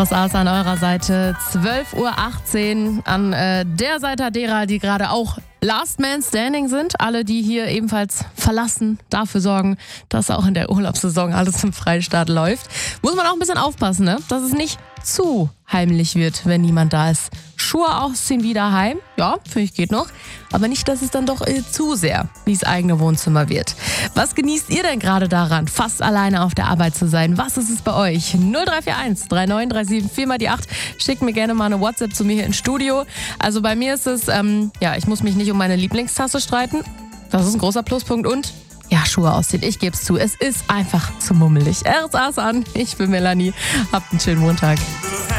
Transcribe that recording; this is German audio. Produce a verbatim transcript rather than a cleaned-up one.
R S A ist an eurer Seite, zwölf Uhr achtzehn an äh, der Seite derer, die gerade auch Last Man Standing sind. Alle, die hier ebenfalls verlassen, dafür sorgen, dass auch in der Urlaubssaison alles im Freistaat läuft. Muss man auch ein bisschen aufpassen, ne? Dass es nicht zu heimlich wird, wenn niemand da ist. Schuhe ausziehen, wieder heim. Ja, finde ich geht noch. Aber nicht, dass es dann doch äh, zu sehr wie das eigene Wohnzimmer wird. Was genießt ihr denn gerade daran, fast alleine auf der Arbeit zu sein? Was ist es bei euch? null drei vier eins drei neun drei sieben vier mal die acht. Schickt mir gerne mal eine WhatsApp zu mir hier ins Studio. Also bei mir ist es, ähm, ja, ich muss mich nicht um meine Lieblingstasse streiten. Das ist ein großer Pluspunkt. Und ja, Schuhe ausziehen, ich gebe es zu. Es ist einfach zu mummelig. R S A ist an, ich bin Melanie. Habt einen schönen Montag.